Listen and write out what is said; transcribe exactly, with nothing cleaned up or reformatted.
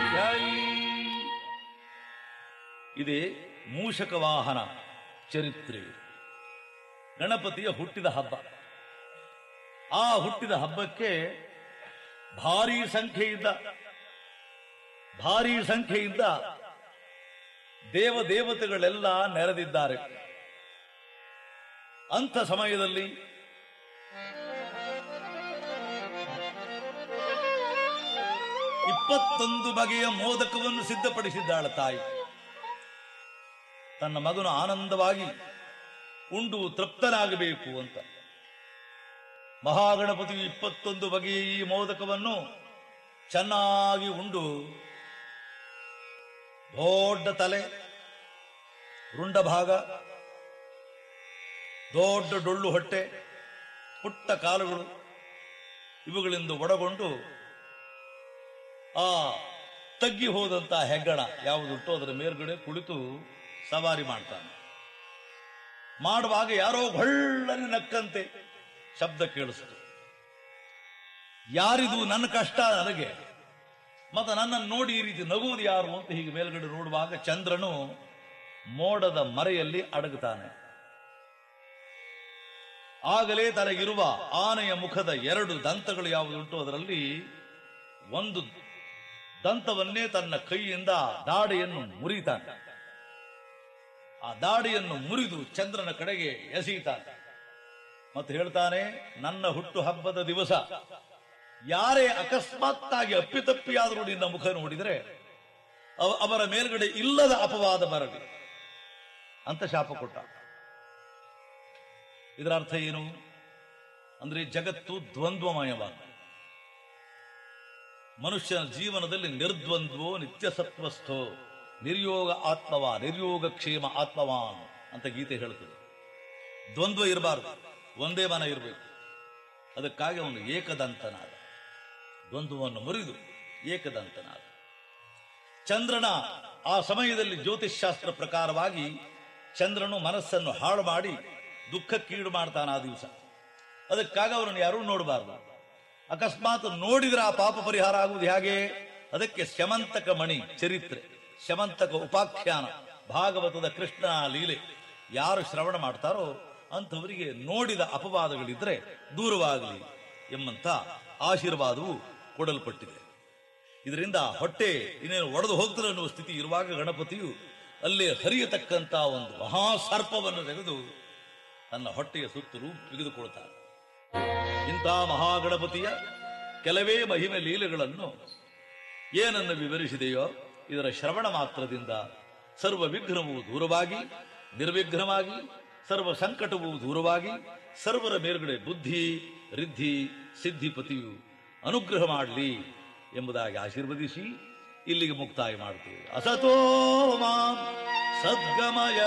ಜೈ. ಇದೇ ಮೂಷಕ ವಾಹನ ಚರಿತ್ರೆ. ಗಣಪತಿಯ ಹುಟ್ಟಿದ ಹಬ್ಬ. ಆ ಹುಟ್ಟಿದ ಹಬ್ಬಕ್ಕೆ ಭಾರೀ ಸಂಖ್ಯೆಯಿಂದ ಭಾರೀ ಸಂಖ್ಯೆಯಿಂದ ದೇವದೇವತೆಗಳೆಲ್ಲ ನೆರೆದಿದ್ದಾರೆ. ಅಂಥ ಸಮಯದಲ್ಲಿ ಇಪ್ಪತ್ತೊಂದು ಬಗೆಯ ಮೋದಕವನ್ನು ಸಿದ್ಧಪಡಿಸಿದ್ದಾಳೆ ತಾಯಿ. ತನ್ನ ಮಗನು ಆನಂದವಾಗಿ ಉಂಡು ತೃಪ್ತನಾಗಬೇಕು ಅಂತ ಮಹಾಗಣಪತಿಯು ಇಪ್ಪತ್ತೊಂದು ಬಗೆಯ ಈ ಮೋದಕವನ್ನು ಚೆನ್ನಾಗಿ ಉಂಡು ದೊಡ್ಡ ತಲೆ, ರುಂಡ ಭಾಗ, ದೊಡ್ಡ ಡೊಳ್ಳು ಹೊಟ್ಟೆ, ಪುಟ್ಟ ಕಾಲುಗಳು ಇವುಗಳಿಂದ ಒಡಗೊಂಡು ಆ ತಗ್ಗಿ ಹೋದಂತ ಹೆಗ್ಗಣ ಯಾವುದುಂಟು ಅದರ ಮೇಲ್ಗಡೆ ಕುಳಿತು ಸವಾರಿ ಮಾಡ್ತಾನೆ. ಮಾಡುವಾಗ ಯಾರೋ ಹೊಳ್ಳನೆ ನಕ್ಕಂತೆ ಶಬ್ದ ಕೇಳಿಸ್ತು. ಯಾರಿದು? ನನ್ನ ಕಷ್ಟ ನನಗೆ, ಮತ್ತೆ ನನ್ನನ್ನು ನೋಡಿ ಈ ರೀತಿ ನಗುವುದು ಯಾರು ಅಂತ ಹೀಗೆ ಮೇಲ್ಗಡೆ ನೋಡುವಾಗ ಚಂದ್ರನು ಮೋಡದ ಮರೆಯಲ್ಲಿ ಅಡಗುತ್ತಾನೆ. ಆಗಲೇ ತನಗಿರುವ ಆನೆಯ ಮುಖದ ಎರಡು ದಂತಗಳು ಯಾವುದುಂಟು ಅದರಲ್ಲಿ ಒಂದು ದಂತವನ್ನೇ ತನ್ನ ಕೈಯಿಂದ ದಾಡೆಯನ್ನು ಮುರಿತಾನೆ. ಆ ದಾಡಿಯನ್ನು ಮುರಿದು ಚಂದ್ರನ ಕಡೆಗೆ ಎಸೆಯುತ್ತಾನೆ ಮತ್ತು ಹೇಳ್ತಾನೆ, ನನ್ನ ಹುಟ್ಟು ಹಬ್ಬದ ದಿವಸ ಯಾರೇ ಅಕಸ್ಮಾತ್ತಾಗಿ ಅಪ್ಪಿತಪ್ಪಿಯಾದರೂ ನಿನ್ನ ಮುಖ ನೋಡಿದರೆ ಅವರ ಮೇಲ್ಗಡೆ ಇಲ್ಲದ ಅಪವಾದ ಬರಲಿ ಅಂತ ಶಾಪ ಕೊಟ್ಟ. ಇದರ ಅರ್ಥ ಏನು ಅಂದ್ರೆ, ಜಗತ್ತು ದ್ವಂದ್ವಮಯವಾದ, ಮನುಷ್ಯನ ಜೀವನದಲ್ಲಿ ನಿರ್ದ್ವಂದ್ವೋ ನಿತ್ಯಸತ್ವಸ್ಥೋ ನಿರ್ಯೋಗ ಆತ್ಮವಾ ನಿರ್ಯೋಗ ಕ್ಷೇಮ ಆತ್ಮವಾನ್ ಅಂತ ಗೀತೆ ಹೇಳ್ತದೆ. ದ್ವಂದ್ವ ಇರಬಾರದು, ಒಂದೇ ಮನ ಇರಬೇಕು. ಅದಕ್ಕಾಗಿ ಅವನು ಏಕದಂತನಾದ, ದ್ವಂದ್ವವನ್ನು ಮುರಿದು ಏಕದಂತನಾದ. ಚಂದ್ರನ ಆ ಸಮಯದಲ್ಲಿ ಜ್ಯೋತಿಷ್ಶಾಸ್ತ್ರ ಪ್ರಕಾರವಾಗಿ ಚಂದ್ರನು ಮನಸ್ಸನ್ನು ಹಾಳು ಮಾಡಿ ದುಃಖಕ್ಕೀಡು ಮಾಡ್ತಾನ ಆ ದಿವಸ. ಅದಕ್ಕಾಗಿ ಅವರನ್ನು ಯಾರೂ ನೋಡಬಾರದು. ಅಕಸ್ಮಾತ್ ನೋಡಿದ್ರೆ ಆ ಪಾಪ ಪರಿಹಾರ ಆಗುವುದು ಹೇಗೆ? ಅದಕ್ಕೆ ಶಮಂತಕ ಮಣಿ ಚರಿತ್ರೆ, ಶಮಂತಕ ಉಪಾಖ್ಯಾನ, ಭಾಗವತದ ಕೃಷ್ಣನ ಲೀಲೆ ಯಾರು ಶ್ರವಣ ಮಾಡ್ತಾರೋ ಅಂಥವರಿಗೆ ನೋಡಿದ ಅಪವಾದಗಳಿದ್ರೆ ದೂರವಾಗಲಿ ಎಂಬಂತ ಆಶೀರ್ವಾದವು ಕೊಡಲ್ಪಟ್ಟಿದೆ. ಇದರಿಂದ ಹೊಟ್ಟೆ ಇನ್ನೇನು ಒಡೆದು ಹೋಗ್ತದೆ ಅನ್ನುವ ಸ್ಥಿತಿ ಇರುವಾಗ ಗಣಪತಿಯು ಅಲ್ಲೇ ಹರಿಯತಕ್ಕಂತ ಒಂದು ಮಹಾಸರ್ಪವನ್ನು ತೆಗೆದು ತನ್ನ ಹೊಟ್ಟೆಯ ಸುತ್ತಲೂ ತೆಗೆದುಕೊಳ್ತಾನೆ. ಇಂಥ ಮಹಾಗಣಪತಿಯ ಕೆಲವೇ ಮಹಿಮೆ ಲೀಲೆಗಳನ್ನು ಏನನ್ನು ವಿವರಿಸಿದೆಯೋ ಇದರ ಶ್ರವಣ ಮಾತ್ರದಿಂದ ಸರ್ವ ವಿಘ್ನವೂ ದೂರವಾಗಿ, ನಿರ್ವಿಘ್ನವಾಗಿ, ಸರ್ವ ಸಂಕಟವೂ ದೂರವಾಗಿ, ಸರ್ವರ ಮೇಲ್ಗಡೆ ಬುದ್ಧಿ ರಿದ್ಧಿ ಸಿದ್ಧಿಪತಿಯು ಅನುಗ್ರಹ ಮಾಡಲಿ ಎಂಬುದಾಗಿ ಆಶೀರ್ವದಿಸಿ ಇಲ್ಲಿಗೆ ಮುಕ್ತಾಯ ಮಾಡುತ್ತೇವೆ. ಅಸತೋ ಮಾಂ ಸದ್ಗಮಯ